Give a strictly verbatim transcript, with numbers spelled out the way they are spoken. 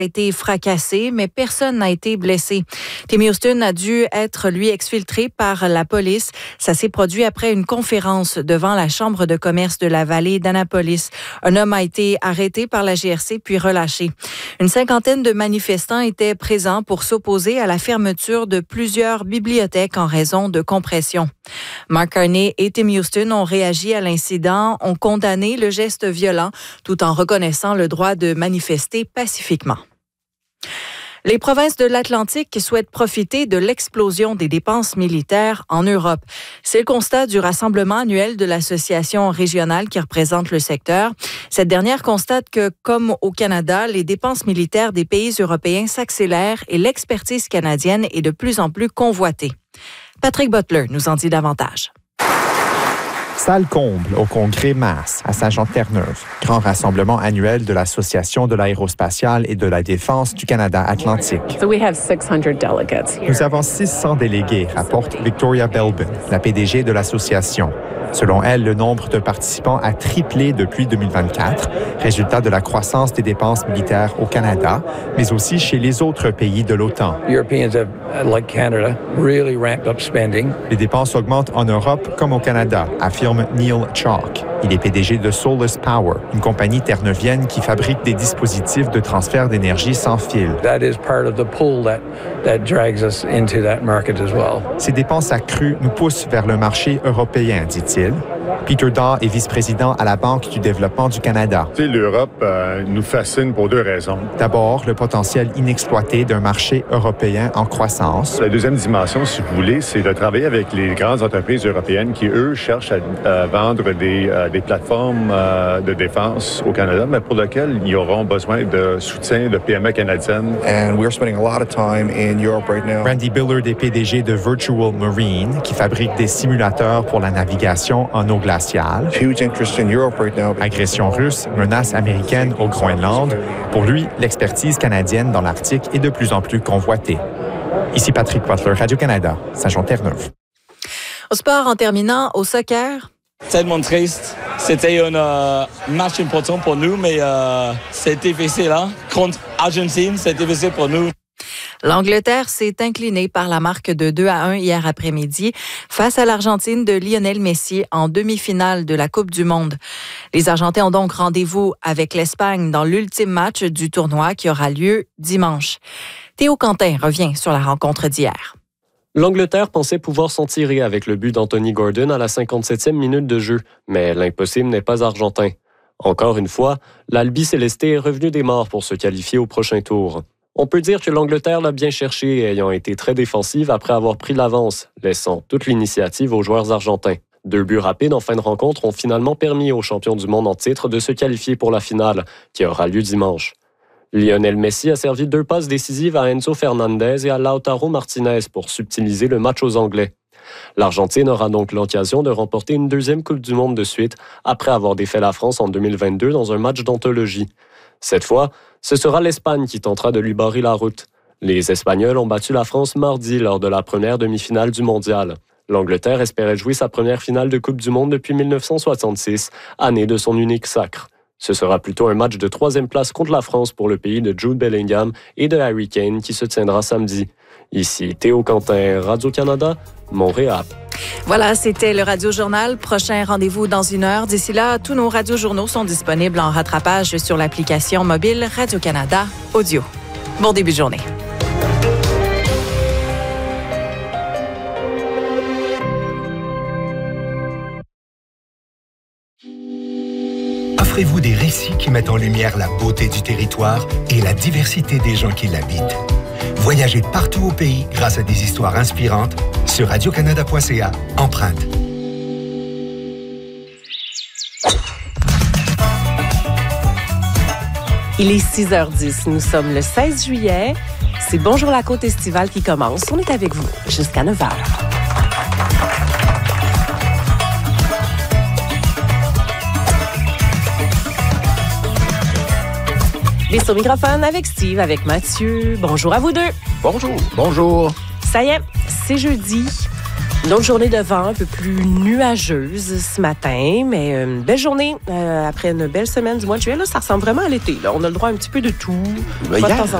a été fracassé, mais personne n'a été blessé. Tim Houston a dû être, lui, exfiltré par la police. Ça s'est produit après une conférence devant la Chambre de commerce de la vallée d'Annapolis. Un homme a été arrêté par la G R C puis relâché. Une cinquantaine de manifestants étaient présents pour s'opposer à la fermeture de plusieurs bibliothèques en raison de compression. Mark Carney et Tim Houston ont réagi à l'incident, ont condamné le geste violent tout en reconnaissant le droit de manifester pacifiquement. Les provinces de l'Atlantique souhaitent profiter de l'explosion des dépenses militaires en Europe. C'est le constat du rassemblement annuel de l'association régionale qui représente le secteur. Cette dernière constate que, comme au Canada, les dépenses militaires des pays européens s'accélèrent et l'expertise canadienne est de plus en plus convoitée. Patrick Butler nous en dit davantage. Salle comble au congrès Mass à Saint-Jean-de-Terre-Neuve, grand rassemblement annuel de l'Association de l'aérospatiale et de la défense du Canada Atlantique. So we have six hundred delegates here. Nous avons six cents délégués, rapporte Victoria Belbin, la P D G de l'association. Selon elle, le nombre de participants a triplé depuis deux mille vingt-quatre, résultat de la croissance des dépenses militaires au Canada, mais aussi chez les autres pays de l'OTAN. Europeans have, like Canada, really ramped up spending. Les dépenses augmentent en Europe comme au Canada, affirme Neil Chalk. Il est P D G de Solus Power, une compagnie terre-neuvienne qui fabrique des dispositifs de transfert d'énergie sans fil. That is part of the pull that, that drags us into that market as well. Ces dépenses accrues nous poussent vers le marché européen, dit-il. Peter Daw est vice-président à la Banque du développement du Canada. Tu sais, l'Europe euh, nous fascine pour deux raisons. D'abord, le potentiel inexploité d'un marché européen en croissance. La deuxième dimension, si vous voulez, c'est de travailler avec les grandes entreprises européennes qui, eux, cherchent à, à vendre des, euh, des plateformes euh, de défense au Canada, mais pour lesquelles ils auront besoin de soutien de P M E canadiennes. And we're spending a lot of time in Europe right now. Randy Billard est P D G de Virtual Marine, qui fabrique des simulateurs pour la navigation en eau glaciale. Huge interest in Europe right now. Agression russe, menace américaine au Groenland. Pour lui, l'expertise canadienne dans l'Arctique est de plus en plus convoitée. Ici Patrick Butler, Radio-Canada, Saint-Jean-de-Terre-Neuve. Au sport, en terminant, au soccer. Tellement triste. C'était un euh, match important pour nous, mais euh, c'était difficile. Hein? Contre Argentine, c'était difficile pour nous. L'Angleterre s'est inclinée par la marque de deux à un hier après-midi face à l'Argentine de Lionel Messi en demi-finale de la Coupe du Monde. Les Argentins ont donc rendez-vous avec l'Espagne dans l'ultime match du tournoi qui aura lieu dimanche. Théo Quentin revient sur la rencontre d'hier. L'Angleterre pensait pouvoir s'en tirer avec le but d'Anthony Gordon à la cinquante-septième minute de jeu, mais l'impossible n'est pas argentin. Encore une fois, l'Albi Célesté est revenu des morts pour se qualifier au prochain tour. On peut dire que l'Angleterre l'a bien cherché, ayant été très défensive après avoir pris l'avance, laissant toute l'initiative aux joueurs argentins. Deux buts rapides en fin de rencontre ont finalement permis aux champions du monde en titre de se qualifier pour la finale, qui aura lieu dimanche. Lionel Messi a servi deux passes décisives à Enzo Fernandez et à Lautaro Martinez pour subtiliser le match aux Anglais. L'Argentine aura donc l'occasion de remporter une deuxième Coupe du Monde de suite, après avoir défait la France en deux mille vingt-deux dans un match d'anthologie. Cette fois, ce sera l'Espagne qui tentera de lui barrer la route. Les Espagnols ont battu la France mardi lors de la première demi-finale du Mondial. L'Angleterre espérait jouer sa première finale de Coupe du Monde depuis mille neuf cent soixante-six, année de son unique sacre. Ce sera plutôt un match de troisième place contre la France pour le pays de Jude Bellingham et de Harry Kane qui se tiendra samedi. Ici Théo Quentin, Radio-Canada, Montréal. Voilà, c'était le Radio Journal. Prochain rendez-vous dans une heure. D'ici là, tous nos radiojournaux sont disponibles en rattrapage sur l'application mobile Radio-Canada Audio. Bon début de journée. Offrez-vous des récits qui mettent en lumière la beauté du territoire et la diversité des gens qui l'habitent. Voyagez partout au pays grâce à des histoires inspirantes sur radio canada point c a. Empreinte. Il est six heures dix. Nous sommes le seize juillet. C'est Bonjour la Côte estivale qui commence. On est avec vous jusqu'à neuf heures. Les sur microphone avec Steve, avec Mathieu. Bonjour à vous deux. Bonjour. Bonjour. Ça y est, c'est jeudi. Une autre journée de vent un peu plus nuageuse ce matin, mais une belle journée euh, après une belle semaine du mois de juillet. Là, ça ressemble vraiment à l'été. Là. On a le droit à un petit peu de tout. Hier,